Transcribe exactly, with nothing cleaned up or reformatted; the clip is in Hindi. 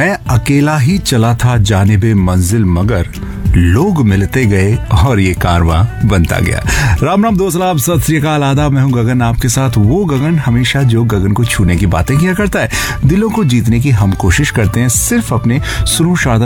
मैं अकेला ही चला था जानिबे मंजिल, मगर लोग मिलते गए और ये कारवां बनता गया। राम राम दोस्त, आप सत श्री अकाल, आदाब। मैं हूं गगन, आपके साथ वो गगन हमेशा जो गगन को छूने की बातें किया करता है। दिलों को जीतने की हम कोशिश करते हैं सिर्फ अपने सुनो शारदा